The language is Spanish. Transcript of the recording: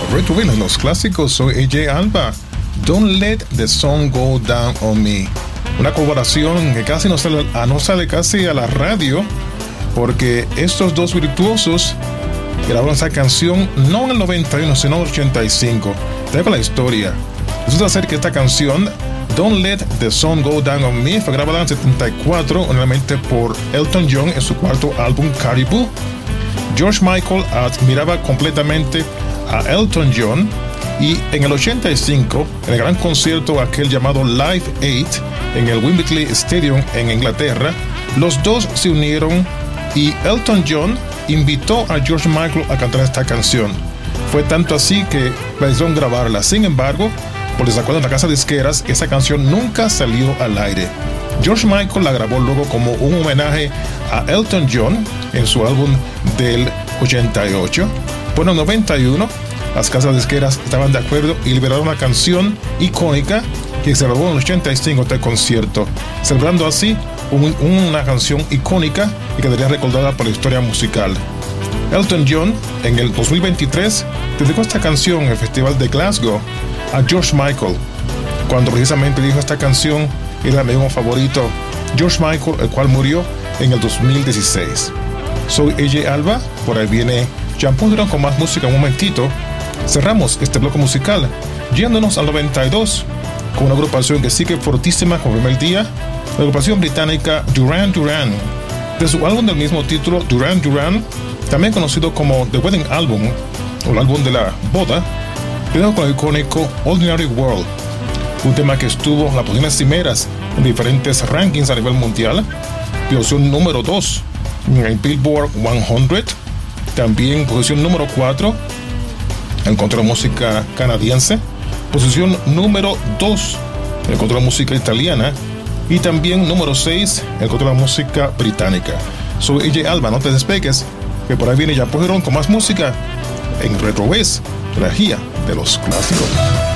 Retro Villains, los clásicos. Soy AJ Alba. Don't Let the Sun Go Down on Me. Una colaboración que casi no sale casi a la radio, porque estos dos virtuosos grabaron esa canción no en el 91, sino en el 85. Tengo la historia. Resulta ser que esta canción, Don't Let the Sun Go Down on Me, fue grabada en el 74, nuevamente por Elton John en su cuarto álbum Caribou. George Michael admiraba completamente a Elton John, y en el 85, en el gran concierto aquel llamado Live 8 en el Wembley Stadium en Inglaterra, los dos se unieron y Elton John invitó a George Michael a cantar esta canción. Fue tanto así que decidieron grabarla. Sin embargo, por desacuerdo en la casa de disqueras, esa canción nunca salió al aire. George Michael la grabó luego como un homenaje a Elton John en su álbum del 88. Bueno, en el 91, las casas disqueras estaban de acuerdo y liberaron una canción icónica que se grabó en el 85 del concierto, celebrando así una canción icónica y quedaría recordada por la historia musical. Elton John, en el 2023, dedicó esta canción en el Festival de Glasgow a George Michael, cuando precisamente dijo esta canción era mi amigo favorito, George Michael, el cual murió en el 2016. Soy AJ Alba, por ahí viene Jean-Paul Durán con más música en un momentito. Cerramos este bloque musical yéndonos al 92 con una agrupación que sigue fortísima como el primer día, la agrupación británica Duran Duran, de su álbum del mismo título, Duran Duran, también conocido como The Wedding Album o el álbum de la boda, quedó con el icónico Ordinary World, un tema que estuvo en las posiciones cimeras en diferentes rankings a nivel mundial, posición número 2 en el Billboard 100, también posición número 4 en contra de la música canadiense, posición número 2 en contra de la música italiana y también número 6 en contra de la música británica. Soy AJ Alba, no te despegues, que por ahí viene Jean-Paul Durán con más música en Retro West, energía de los clásicos.